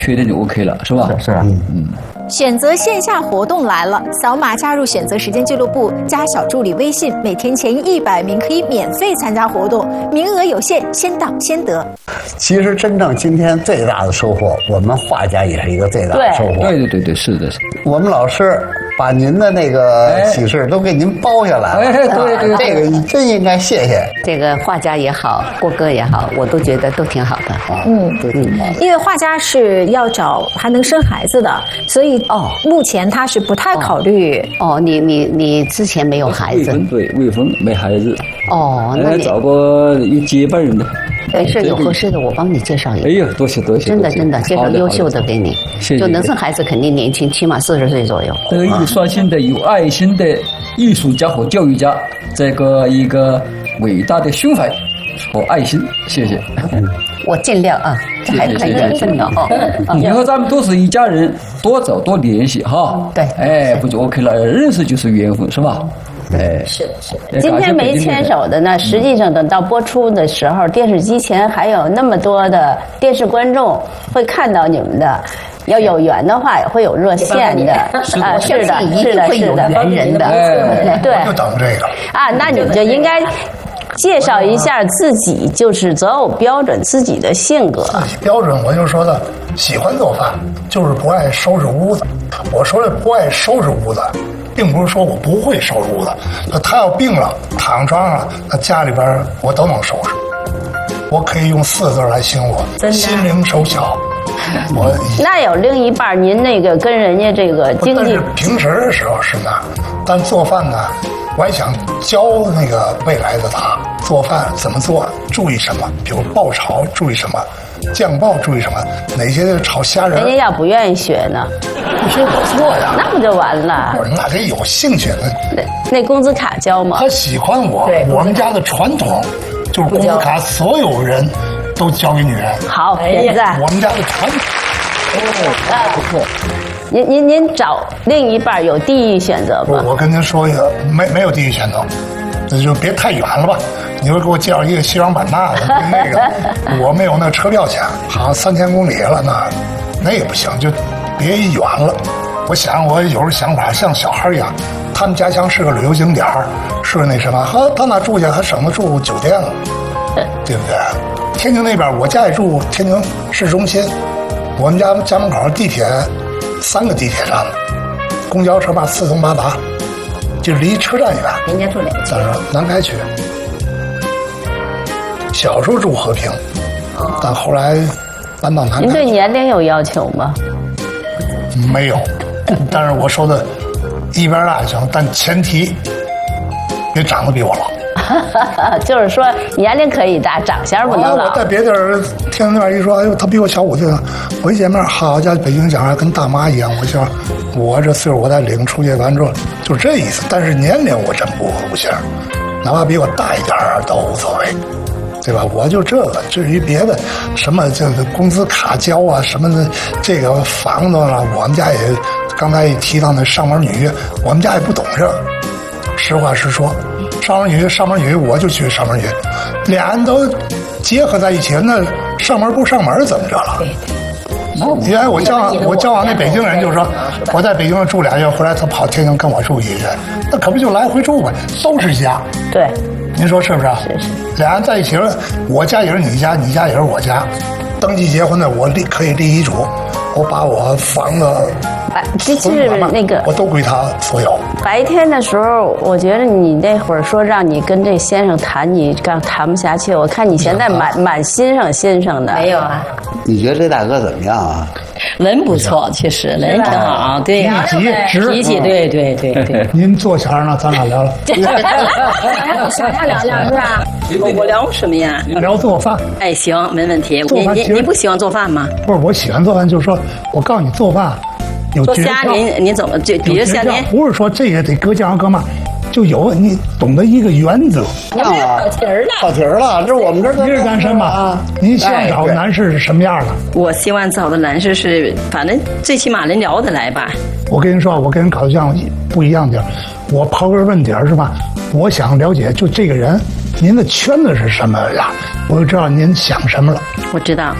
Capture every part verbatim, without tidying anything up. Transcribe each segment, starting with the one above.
确定就 OK 了，是吧？ 是是啊，嗯嗯。 选择线下活动来了，扫码加入选择时间俱乐部，加小助理微信，每天前一百名可以免费参加活动，名额有限，先到先得。 其实真正今天最大的收获，我们画家也是一个最大的收获。 对对对对，是的。 我们老师把您的那个喜事都给您包下来了， 哎，对对对， 这个真应该谢谢。 这个画家也好，郭哥也好，我都觉得都挺好的。 嗯嗯，因为画家是要找还能生孩子的，所以哦，目前他是不太考虑。 哦，你你你之前没有孩子？ 未婚，对，未婚没孩子。 哦，那找个有接班人的。 没事，有合适的我帮你介绍一个。 哎呀，多谢多谢！ 真的真的，介绍优秀的给你。 谢谢。 就能生孩子肯定年轻，起码四十岁左右。 德艺双馨的、有爱心的艺术家和教育家，这个一个伟大的胸怀和爱心，谢谢。 我尽量啊，这还可以缘分的哈。 以后咱们都是一家人，多找多联系哈。 对， 哎，不就 OK 了？认识就是缘分，是吧？哎， 是的，是的。 今天没牵手的呢，实际上等到播出的时候，电视机前还有那么多的电视观众会看到你们的。要有缘的话，也会有热线的啊，是的，是的，是的， 缘人的， 对， 就等这个啊，那你就应该介绍一下自己，就是择偶标准，自己的性格。 自己标准，我就说的，喜欢做饭，就是不爱收拾屋子。我说的不爱收拾屋子，并不是说我不会收拾屋子。那他要病了，躺床上，那家里边我都能收拾。我可以用四个字来形容我：心灵手巧。我那有另一半，您那个跟人家这个经济， 平时的时候是那，但做饭呢，我还想教那个未来的他做饭怎么做，注意什么，比如爆炒注意什么，酱爆注意什么，哪些炒虾仁。 人家要不愿意学呢， 不学我做呀， 那不就完了？ 那得有兴趣呢。 那那工资卡交吗？ 他喜欢我，我们家的传统就是工资卡，所有人都交给女人。 好，现在我们家的传统。 哦，不错。您您您找另一半有地域选择吗？ 我跟您说一个，没没有地域选择，那就别太远了吧。你会给我介绍一个西双版纳的，那个我没有那车票钱，好像三千公里了，那那也不行，就别远了。我想我有时候想法像小孩一样，他们家乡是个旅游景点，是那什么，哈，到那住去还省得住酒店了，对不对？天津那边我家也住天津市中心，我们家家门口地铁三个地铁站，公交车吧四通八达，就离车站远。 人家住哪个？ 咱说南开区。小时候住和平，但后来搬到南开。 您对年龄有要求吗？ 没有，但是我说的一边大就行，但前提别长得比我老。 就是说年龄可以大，长相不能老。 我在别地儿听那边一说，哎呦，他比我小五岁了。我一见面，好家伙，北京讲话跟大妈一样。我想，我这岁数，我再领出去完之后，就这意思。但是年龄我真不不行，哪怕比我大一点都无所谓，对吧？我就这个，至于别的什么这个工资卡交啊，什么的这个房子了，我们家也刚才也提到那上门女，我们家也不懂这。实话实说。上门女，上门女，我就去上门女，俩人都结合在一起，那上门不上门怎么着了？原来我交往我交往那北京人就说，我在北京住俩月，回来他跑天津跟我住一个月，那可不就来回住呗，都是家。 对， 您说是不是？ 是是。 俩人在一起了，我家也是你家，你家也是我家，登记结婚的我立可以立遗嘱，我把我房子。 白，这是那个， 我都归他所有。 白天的时候，我觉得你那会儿说让你跟这先生谈，你刚谈不下去。我看你现在满满欣赏欣赏的。 没有啊。 你觉得这大哥怎么样啊？ 人不错，其实人挺好，对，脾气，对对对对。 您坐前呢，咱俩聊聊。 想要聊聊是吧？我聊什么呀？ 聊做饭。 哎，行，没问题。你你你不喜欢做饭吗？ 不是，我喜欢做饭，就是说我告诉你做饭。 做虾，您您怎么就比如像您不是说这个得搁酱搁嘛，就有你懂得一个原则。 你这跑题儿了， 跑题儿了，这我们这一日单身嘛。您希望找的男士是什么样的？ 我希望找的男士是，反正最起码能聊得来吧。 我跟您说，我跟人搞对象不一样点，我刨根问底儿是吧？我想了解就这个人，您的圈子是什么呀？我就知道您想什么了。 我知道。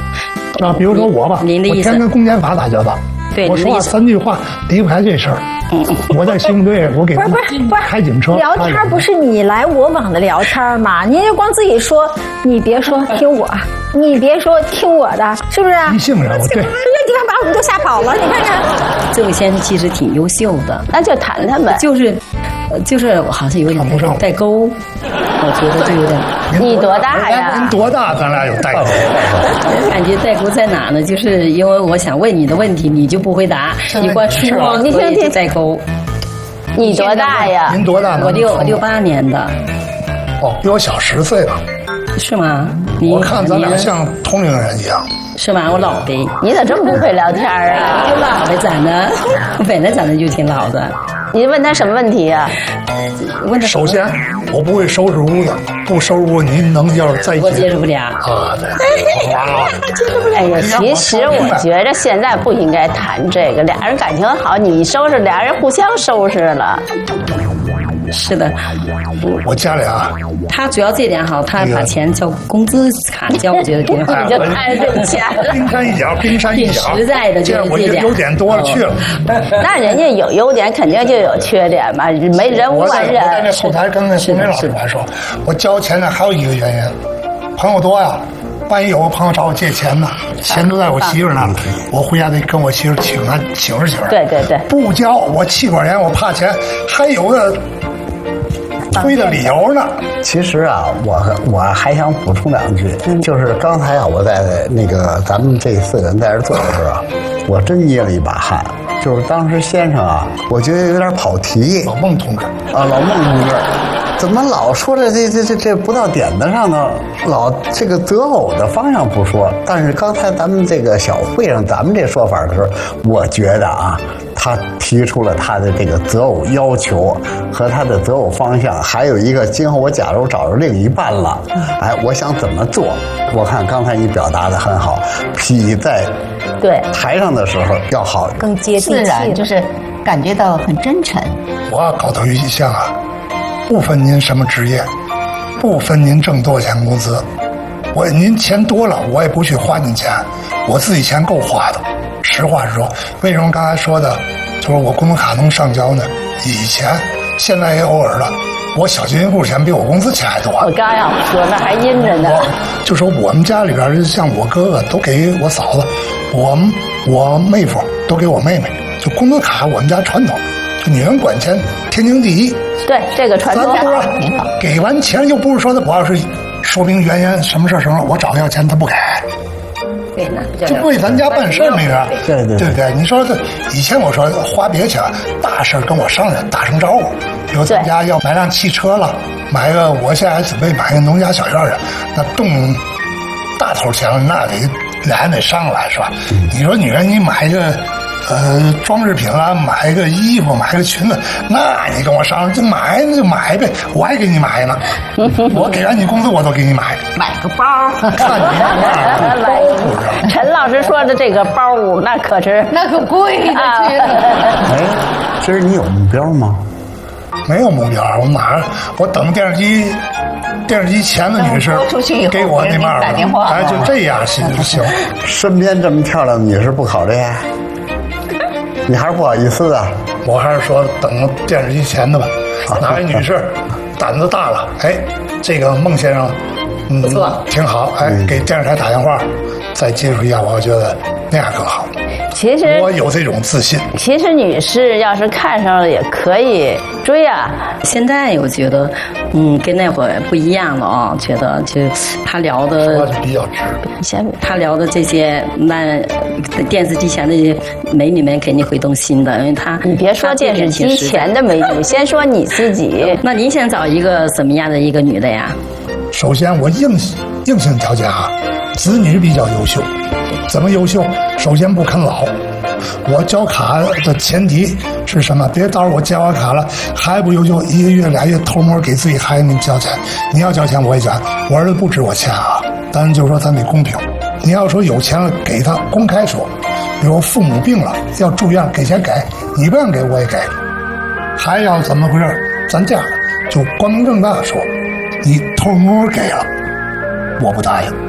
啊，比如说我吧， 您的意思， 我天跟公检法打交道， 对， 我说话三句话离不开这事儿。嗯，我在刑警队，我给不是不是不是开警车聊天，不是你来我往的聊天吗？您就光自己说，你别说听我，你别说听我的，是不是？ 一信任我，对。 你看把我们都吓跑了，你看看。 这位先生其实挺优秀的， 那就谈谈呗。 就是，就是好像有点代沟，我觉得这有点。 你多大呀？ 您多大？咱俩有代沟。 感觉代沟在哪呢？就是因为我想问你的问题，你就不回答，你光说我， 你听听代沟。 你多大呀？ 您多大呢？ 我六六八年的。 哦，比我小十岁吧。 是吗？ 我看咱俩像同龄人一样。 是吧？我老的。 你咋这么不会聊天啊？ 就老的长得，我本来长得就挺老的。 你问他什么问题呀、 啊？问他。 首先，我不会收拾屋子，不收拾屋，您能要是在一起？ 我接受不了。 啊，对。 接受不了。哎呀，其实我觉着现在不应该谈这个，俩人感情好，你收拾，俩人互相收拾了。 是的， 我家里啊， 他主要这点好，他把钱交工资卡交，我觉得挺好。 你就看着这钱了。 冰山一角，冰山一角。 实在的， 这我优点多了去了。 那人家有优点，肯定就有缺点嘛，没人无完人。 我在那后台跟那洪梅老师来说，我交钱呢还有一个原因，朋友多呀。万一有个朋友找我借钱呢，钱都在我媳妇那儿，我回家得跟我媳妇请他请示请示。 对对对， 不交我气管炎，我怕钱，还有个推的理由呢。 其实啊，我我还想补充两句，就是刚才啊，我在那个咱们这四个人在这坐的时候啊，我真捏了一把汗。就是当时先生啊，我觉得有点跑题。 老孟同志啊，老孟同志。怎么老说这这这这这不到点子上呢？老这个择偶的方向不说，但是刚才咱们这个小会上咱们这说法的时候，我觉得啊，他提出了他的这个择偶要求和他的择偶方向，还有一个今后我假如找着另一半了，哎，我想怎么做？我看刚才你表达的很好，比在对台上的时候要好， 更接地气， 自然，就是感觉到很真诚。 我要搞头一项啊。不分您什么职业，不分您挣多少钱工资，我您钱多了，我也不去花您钱，我自己钱够花的。实话实说，为什么刚才说的，就是我工资卡能上交呢？以前，现在也偶尔了，我小金库钱比我工资钱还多。 我刚要说，那还阴着呢。 就说我们家里边，像我哥哥都给我嫂子，我我妹夫都给我妹妹，就工资卡我们家传统。女人管钱天经地义， 对这个传统好。给完钱又不是说的，我要是说明原因，什么事什么，我找他要钱他不给， 对，那这不为咱家办事那个， 对对对不对？你说这以前我说花别钱，大事跟我商量，打声招呼。比如咱家要买辆汽车了，买个我现在还准备买个农家小院儿，那动大头钱了，那得俩人得商量是吧？你说女人你买一个。呃，装饰品啦，买一个衣服，买个裙子，那你跟我商量就买，那就买呗，我还给你买呢。我给完你工资，我都给你买， 买个包， 看你那包。 陈老师说的这个包，那可是那可贵的去了。 哎，今儿你有目标吗？ 没有目标，我马上我等电视机，电视机前的女士给我那面打电话， 哎，就这样行就行。 身边这么漂亮的女士不考虑？你还是不好意思啊？ 我还是说等电视机前的吧。哪位女士胆子大了？哎，这个孟先生，嗯， 不错， 挺好。哎，给电视台打电话，再接触一下，我觉得那样更好。 其实我有这种自信。 其实女士要是看上了也可以追啊。 现在我觉得，嗯，跟那会儿不一样了啊。觉得就他聊的说的比较直， 先他聊的这些，那电视机前的美女们肯定会动心的，因为他你别说电视机前的美女，先说你自己。 那您想找一个什么样的一个女的呀？ 首先我硬硬性条件啊，子女比较优秀。怎么优秀？首先不啃老。我交卡的前提是什么？别到时候我交完卡了还不优秀，一个月俩月偷摸给自己孩子们交钱。你要交钱我也交，我儿子不值我钱啊。当然就是说咱得公平。你要说有钱了给他，公开说。比如父母病了要住院给钱给，你不让给我也给。还要怎么回事？咱这样就光明正大说，你偷摸给了，我不答应。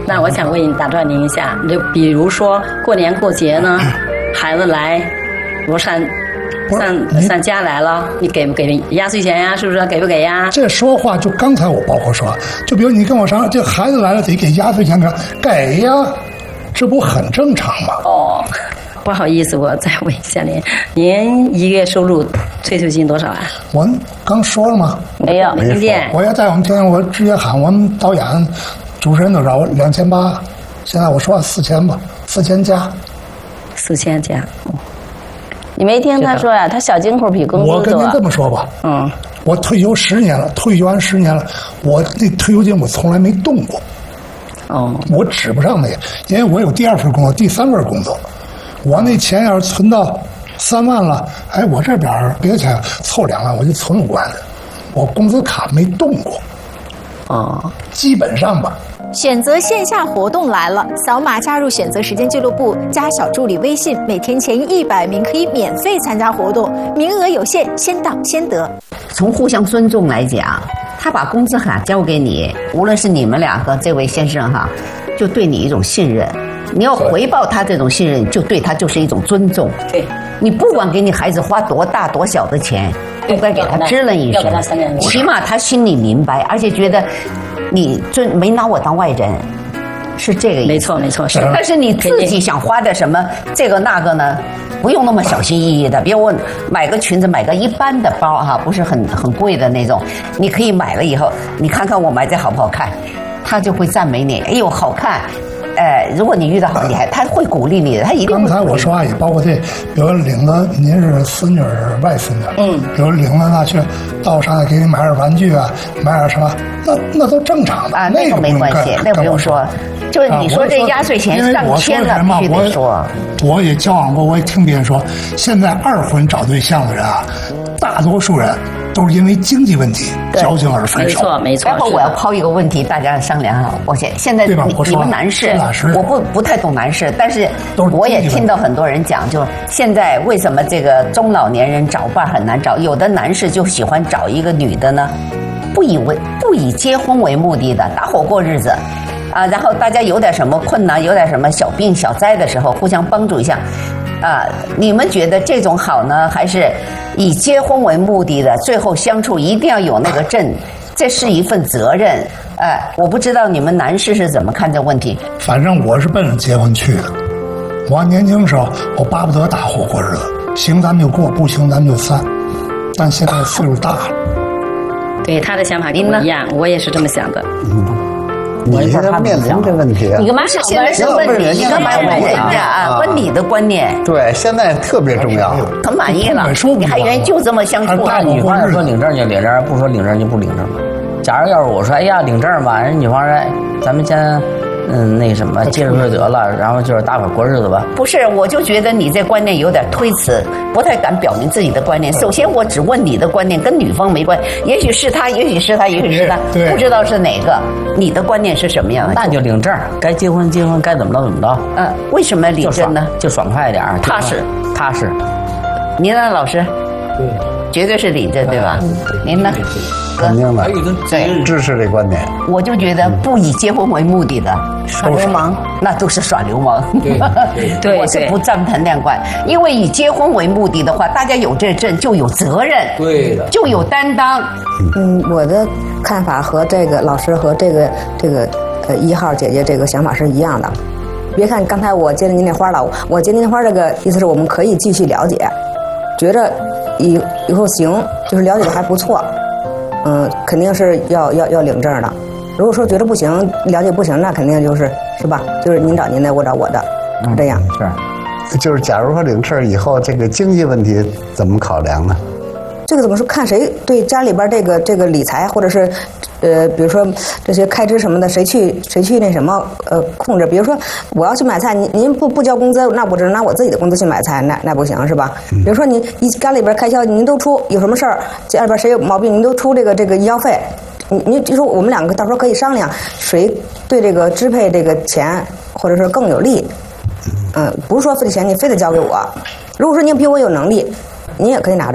那我想问你，打断您一下，就比如说过年过节呢，孩子来罗山上上家来了，你给不给压岁钱呀？是不是给不给呀？ 这说话就刚才我包括说，就比如你跟我说，这孩子来了得给压岁钱，给呀，这不很正常吗？ 哦，不好意思，我再问一下您，您一个月收入退休金多少啊？ 我刚说了吗？ 没有， 没听见。 我要在我们天，我直接喊我们导演、主持人都找我两千八，现在我说四千吧，四千加， 四千加。 你没听他说呀、啊？他小金库比工资多。 我跟您这么说吧， 嗯， 我退休十年了，退休完十年了，我那退休金我从来没动过。 哦， 我指不上那个，因为我有第二份工作，第三份工作，我那钱要是存到三万了，哎，我这边别钱凑两万，我就存五万的，我工资卡没动过。 哦， 基本上吧。 选择线下活动来了，扫码加入选择时间俱乐部，加小助理微信，每天前一百名可以免费参加活动，名额有限，先到先得。 从互相尊重来讲，他把工资卡交给你，无论是你们俩和这位先生哈，就对你一种信任。你要回报他这种信任，就对他就是一种尊重。 对， 你不管给你孩子花多大多小的钱，都该给他支棱一声，起码他心里明白，而且觉得你尊没拿我当外人，是这个意思。 没错没错，是。 但是你自己想花的什么这个那个呢，不用那么小心翼翼的。比如我买个裙子，买个一般的包哈，不是很很贵的那种，你可以买了以后，你看看我买这好不好看，他就会赞美你，哎呦好看。呃，如果你遇到好厉害，他会鼓励你的，他一定会。 刚才我说啊，也包括这，比如领子，您是孙女儿、外孙女，嗯，比如领子那去到上来给你买点玩具啊，买点什么，那那都正常的啊，那个没关系，那不用说。就是你说这压岁钱上千了，必须得说。 我也交往过，我也听别人说，现在二婚找对象的人啊，大多数人都是因为经济问题交情而分手。 没错没错。 然后我要抛一个问题，大家商量啊。我现现在你你们男士，我不不太懂男士，但是我也听到很多人讲，就现在为什么这个中老年人找伴很难找？有的男士就喜欢找一个女的呢，不以为不以结婚为目的的，搭伙过日子。啊，然后大家有点什么困难，有点什么小病小灾的时候，互相帮助一下。啊，你们觉得这种好呢，还是以结婚为目的的，最后相处一定要有那个证，这是一份责任。哎、呃，我不知道你们男士是怎么看这问题。 反正我是奔着结婚去的。我年轻时候，我巴不得搭伙过日子，行咱们就过，不行咱们就散。但现在岁数大了。 对，他的想法跟我一样，我也是这么想的。 嗯。你现在面临这问题啊？ 你干嘛是现在是问你？你干嘛问人家啊？问你的观念。 对，现在特别重要。 很满意了，你还愿意就这么相处？ 那女方说领证就领证，不说领证就不领证嘛。假如要是我说，哎呀领证吧，人女方说，咱们先嗯那什么接受得了，然后就是大伙过日子吧。 不是，我就觉得你这观念有点推辞，不太敢表明自己的观念。首先，我只问你的观念，跟女方没关系。也许是他，也许是他，也许是他，不知道是哪个。你的观念是什么样的？ 那就领证，该结婚结婚，该怎么着怎么着。 嗯，为什么领证呢？ 就爽快一点， 踏实踏实。 您呢，老师？对，绝对是领证，对吧？您呢？ 肯定的， 对， 支持这观点。 我就觉得不以结婚为目的的耍流氓，那都是耍流氓。 对， 我是不赞同那观，因为以结婚为目的的话，大家有这证就有责任， 对的， 就有担当。 嗯，我的看法和这个老师和这个这个呃一号姐姐这个想法是一样的。别看刚才我接了您那花了，我接您那花这个意思是我们可以继续了解，觉着以以后行，就是了解的还不错。嗯，肯定是要要要领证的。如果说觉得不行，了解不行，那肯定就是是吧？就是您找您的，我找我的，是这样。 是，就是假如说领证以后，这个经济问题怎么考量呢？ 这个怎么说？看谁对家里边这个这个理财，或者是呃，比如说这些开支什么的，谁去谁去那什么呃控制？比如说我要去买菜，您您不不交工资，那我只能拿我自己的工资去买菜，那那不行是吧？比如说您一家里边开销您都出，有什么事儿家里边谁有毛病您都出这个这个医药费，你你就说我们两个到时候可以商量谁对这个支配这个钱或者是更有利。嗯，不是说这钱你非得交给我，如果说您比我有能力，您也可以拿着。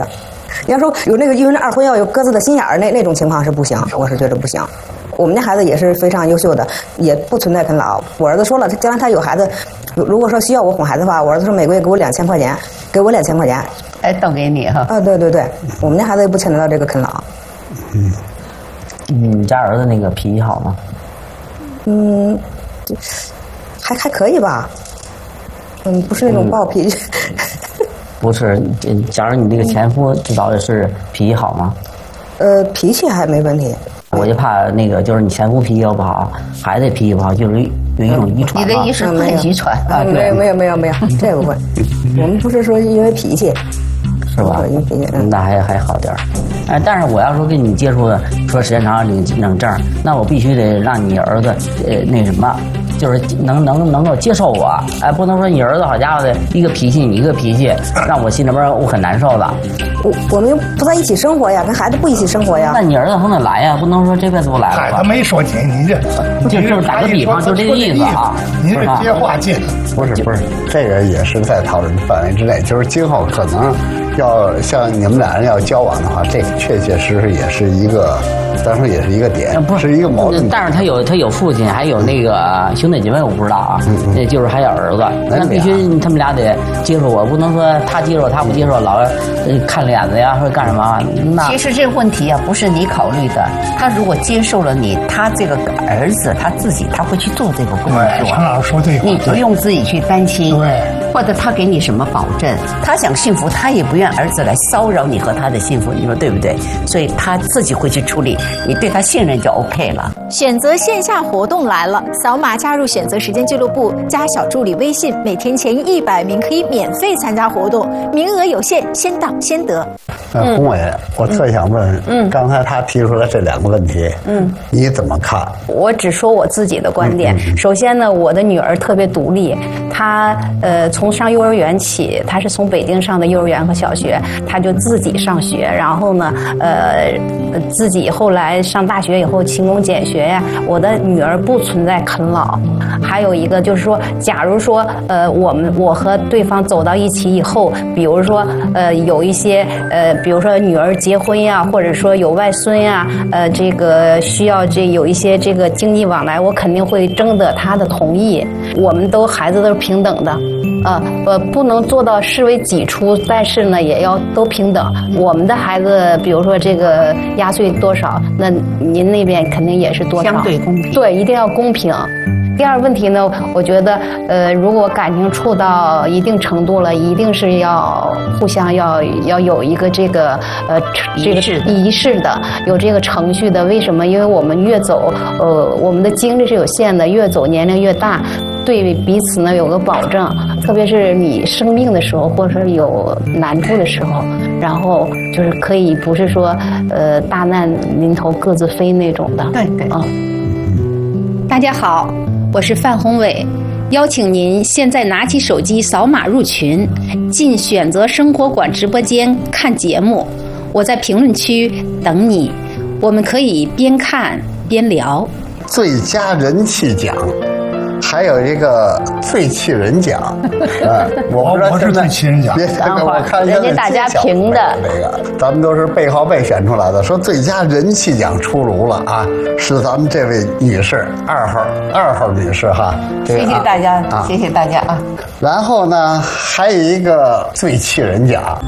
你要说有那个因为那二婚要有各自的心眼儿，那那种情况是不行，我是觉得不行。我们家孩子也是非常优秀的，也不存在啃老。我儿子说了，他将来他有孩子，如果说需要我哄孩子的话，我儿子说每个月给我两千块钱，给我两千块钱， 哎，都给你哈。 啊，对对对，我们家孩子也不牵扯到这个啃老。 嗯，你家儿子那个脾气好吗？ 嗯，还还可以吧。嗯，不是那种暴脾气。 嗯、不是，假如你那个前夫知道的是脾气好吗？ 呃，脾气还没问题。 我就怕那个，就是你前夫脾气又不好，孩子脾气不好，就是有一种遗传。 你的意思是遗传啊？没有没有没有没有，这不会。我们不是说因为脾气， 是吧？因为脾气，那还还好点儿。哎，但是我要说跟你接触的，说时间长领领证，那我必须得让你儿子呃那什么。就是能能能够接受我，哎，不能说你儿子好家伙的一个脾气，你一个脾气，让我心里边我很难受的。 我我们又不在一起生活呀，跟孩子不一起生活呀。 那你儿子总得来呀，不能说这辈子不来了。 哎，他没说你，你这就就是打个比方，就这个意思啊。 你这接话近， 不是不是，这个也是在讨论范围之内。就是今后可能要像你们俩人要交往的话，这个确确实实也是一个，当然也是一个点，不是一个矛盾。 但是他有他有父亲，还有那个兄弟姐妹，我不知道啊。那就是还有儿子，那必须他们俩得接受我，不能说他接受他不接受，老看脸子呀或者干什么。那其实这个问题啊，不是你考虑的。他如果接受了你，他这个儿子他自己他会去做这个工作。 陈老师说这个， 你不用自己去担心。 对。 或者他给你什么保证？他想幸福，他也不愿儿子来骚扰你和他的幸福，你说对不对？所以他自己会去处理，你对他信任就 OK 了。 选择线下活动来了，扫码加入选择时间俱乐部，加小助理微信，每天前一百名可以免费参加活动，名额有限，先到先得。 呃，龚伟，我特想问，嗯，刚才他提出了这两个问题，嗯，你怎么看？ 我只说我自己的观点。嗯嗯、首先呢，我的女儿特别独立，她呃从上幼儿园起，她是从北京上的幼儿园和小学，她就自己上学，然后呢，呃，自己后来上大学以后勤工俭学呀。我的女儿不存在啃老。还有一个就是说，假如说呃我们我和对方走到一起以后，比如说呃有一些呃。比如说女儿结婚呀，或者说有外孙呀，呃，这个需要这有一些这个经济往来，我肯定会征得他的同意。我们都孩子都是平等的，呃呃，不能做到视为己出，但是呢，也要都平等。我们的孩子，比如说这个压岁多少，那您那边肯定也是多少， 相对公平。 对，一定要公平。第二个问题呢，我觉得，呃，如果感情处到一定程度了，一定是要互相要要有一个这个呃这个仪式的，有这个程序的。为什么？因为我们越走，呃，我们的精力是有限的，越走年龄越大，对彼此呢有个保证。特别是你生病的时候，或者是有难处的时候，然后就是可以不是说呃大难临头各自飞那种的。 对对啊。 大家好。我是范宏伟，邀请您现在拿起手机扫码入群，进选择生活馆直播间看节目。我在评论区等你，我们可以边看边聊。 最佳人气奖，还有一个最气人奖。啊，我不知道我是最气人奖。 别我看人家大家评的这个，咱们都是背靠背选出来的。说最佳人气奖出炉了啊，是咱们这位女士，二号二号女士哈。这个、 谢谢大家， 啊、 谢谢大家啊。 然后呢，还有一个最气人奖。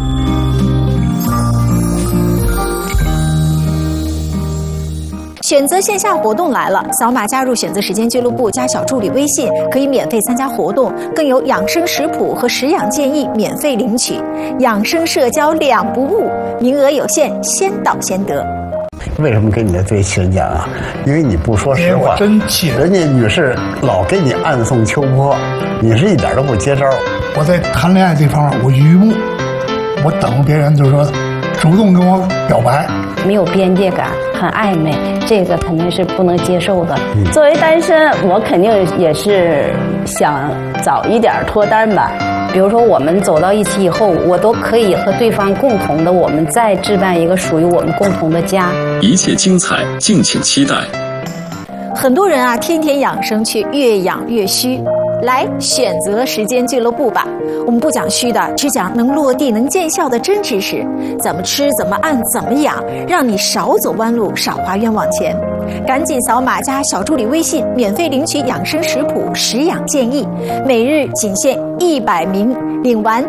选择线下活动来了，扫码加入选择时间俱乐部，加小助理微信，可以免费参加活动，更有养生食谱和食养建议免费领取，养生社交两不误，名额有限，先到先得。 为什么给你的最气人奖啊？因为你不说实话， 真气人。 人家女士老给你暗送秋波，你是一点都不接招。 我在谈恋爱这方面我愚目，我等别人就是说主动跟我表白， 没有边界感，很暧昧，这个肯定是不能接受的。嗯、作为单身，我肯定也是想早一点脱单吧。比如说我们走到一起以后，我都可以和对方共同的，我们再置办一个属于我们共同的家。 一切精彩，敬请期待。 很多人啊，天天养生却越养越虚。 来选择时间俱乐部吧。我们不讲虚的，只讲能落地、能见效的真知识。怎么吃，怎么按，怎么养，让你少走弯路，少花冤枉钱。赶紧扫码加小助理微信，免费领取养生食谱、食养建议，每日仅限一百名，领完